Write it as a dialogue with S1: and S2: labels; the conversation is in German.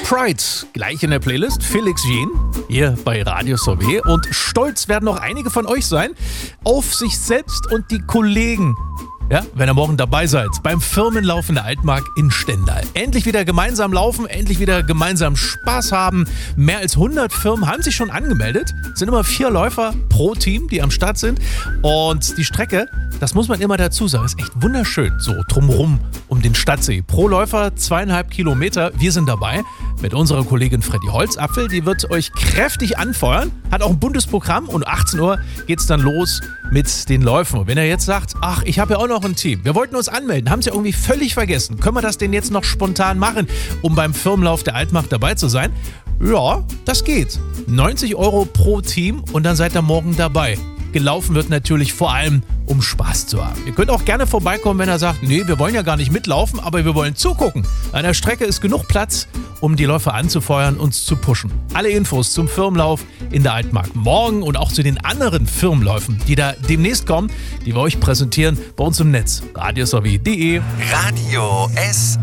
S1: Pride, gleich in der Playlist. Felix Jean, hier bei Radio Sauvé. Und stolz werden noch einige von euch sein auf sich selbst und die Kollegen. Ja, wenn ihr morgen dabei seid, beim Firmenlauf in der Altmark in Stendal. Endlich wieder gemeinsam laufen, endlich wieder gemeinsam Spaß haben. Mehr als 100 Firmen haben sich schon angemeldet. Es sind immer 4 Läufer pro Team, die am Start sind. Und die Strecke, das muss man immer dazu sagen, ist echt wunderschön. So drumherum um den Stadtsee. Pro Läufer 2,5 Kilometer. Wir sind dabei mit unserer Kollegin Freddy Holzapfel. Die wird euch kräftig anfeuern. Hat auch ein buntes Programm. Und 18 Uhr geht's dann los mit den Läufen. Und wenn ihr jetzt sagt, ach, ich habe ja auch noch ein Team. Wir wollten uns anmelden, haben es ja irgendwie völlig vergessen. Können wir das denn jetzt noch spontan machen, um beim Firmenlauf der Altmark dabei zu sein? Ja, das geht. 90 € pro Team und dann seid ihr morgen dabei. Gelaufen wird natürlich vor allem, um Spaß zu haben. Ihr könnt auch gerne vorbeikommen, wenn ihr sagt, nee, wir wollen ja gar nicht mitlaufen, aber wir wollen zugucken. An der Strecke ist genug Platz, um die Läufer anzufeuern, uns zu pushen. Alle Infos zum Firmenlauf in der Altmark morgen und auch zu den anderen Firmenläufen, die da demnächst kommen, die wir euch präsentieren bei uns im Netz. radiosauvé.de
S2: Radio S